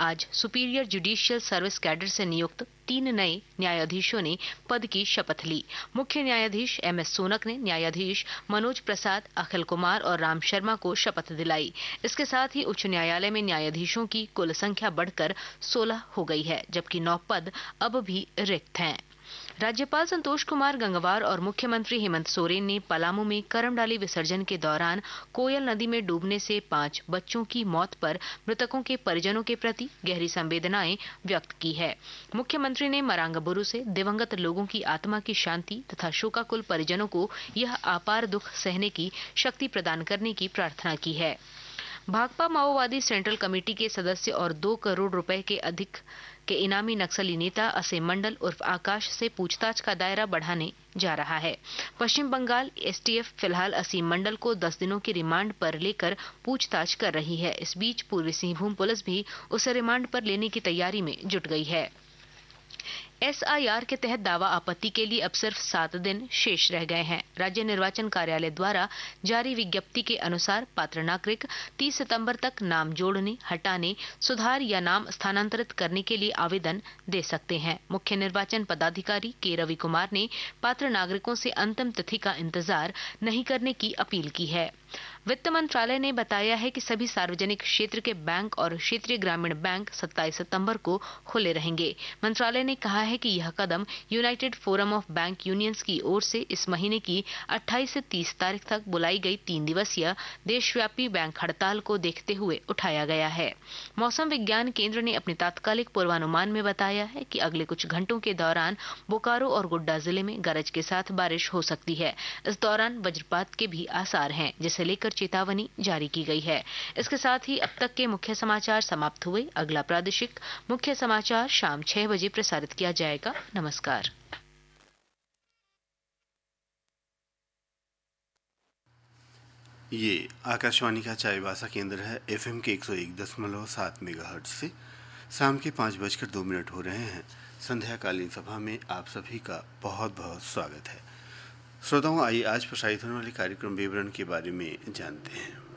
आज superior judicial service cadre से नियुक्त 3 नए न्यायाधीशों ने पद की शपथ ली। मुख्य न्यायाधीश MS सोनक ने न्यायाधीश मनोज प्रसाद, अखिल कुमार और राम शर्मा को शपथ दिलाई। इसके साथ ही उच्च न्यायालय में न्यायाधीशों की कुल संख्या बढ़कर 16 हो गई है, जबकि 9 पद अब भी रिक्त हैं। राज्यपाल संतोष कुमार गंगवार और मुख्यमंत्री हेमंत सोरेन ने पलामू में करमडाली विसर्जन के दौरान कोयल नदी में डूबने से 5 बच्चों की मौत पर मृतकों के परिजनों के प्रति गहरी संवेदनाएं व्यक्त की है। मुख्यमंत्री ने मरांगबुरु से दिवंगत लोगों की आत्मा की शांति तथा शोकाकुल परिजनों को यह अपार दुख सहने की शक्ति प्रदान करने की प्रार्थना की है। भाकपा माओवादी सेंट्रल कमेटी के सदस्य और 2 करोड़ रुपए के अधिक के इनामी नक्सली नेता असीम मंडल उर्फ आकाश से पूछताछ का दायरा बढ़ाने जा रहा है। पश्चिम बंगाल STF फिलहाल असीम मंडल को 10 दिनों की रिमांड पर लेकर पूछताछ कर रही है। इस बीच पूर्वी सिंहभूम पुलिस भी उसे रिमांड पर लेने की तैयारी में जुट गई है। SIR के तहत दावा आपत्ति के लिए अब सिर्फ 7 दिन शेष रह गए हैं। राज्य निर्वाचन कार्यालय द्वारा जारी विज्ञप्ति के अनुसार पात्र नागरिक 30 सितंबर तक नाम जोड़ने, हटाने, सुधार या नाम स्थानांतरित करने के लिए आवेदन दे सकते हैं। मुख्य निर्वाचन पदाधिकारी K रवि कुमार ने पात्र नागरिकों से अंतिम तिथि का इंतजार नहीं करने की अपील की है। वित्त मंत्रालय ने बताया है कि सभी सार्वजनिक क्षेत्र के बैंक और क्षेत्रीय ग्रामीण बैंक 27 सितंबर को खुले रहेंगे। मंत्रालय ने कहा है कि यह कदम United forum of bank unions की ओर से इस महीने की 28 से 30 तारीख तक बुलाई गई 3 दिवसीय देशव्यापी बैंक हड़ताल को देखते हुए उठाया गया है। मौसम विज्ञान केंद्र ने अपने तात्कालिक पूर्वानुमान में बताया है कि अगले कुछ घंटों के दौरान बोकारो और गोड्डा जिले में गरज के साथ बारिश हो सकती है। इस दौरान वज्रपात के भी आसार हैं, जिसे लेकर चेतावनी जारी की गई है। इसके साथ ही अब तक के मुख्य समाचार समाप्त हुए। अगला प्रादेशिक मुख्य समाचार शाम 6 बजे प्रसारित किया जाएगा। नमस्कार। ये आकाशवाणी का चाईबासा केंद्र है। FM के 101.7 मेगाहर्ट्ज से शाम के 5:02 हो रहे हैं। संध्याकालीन सभा में आप सभी का बहुत बहुत स्वागत है। श्रोताओं, आइए आज प्रसारित होने वाले कार्यक्रम विवरण के बारे में जानते हैं।